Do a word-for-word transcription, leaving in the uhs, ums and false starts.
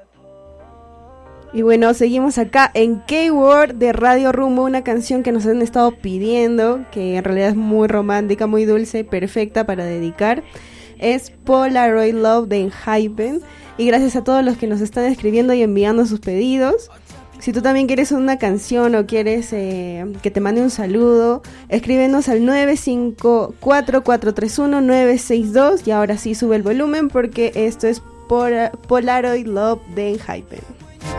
Y bueno, seguimos acá en K-Word de Radio Rumbo, una canción que nos han estado pidiendo, que en realidad es muy romántica, muy dulce, perfecta para dedicar. Es Polaroid Love de Enhypen. Y gracias a todos los que nos están escribiendo y enviando sus pedidos. Si tú también quieres una canción o quieres eh, que te mande un saludo, escríbenos al nueve cinco cuatro cuatro tres uno nueve seis dos. Y ahora sí sube el volumen porque esto es Pol- Polaroid Love de Enhypen.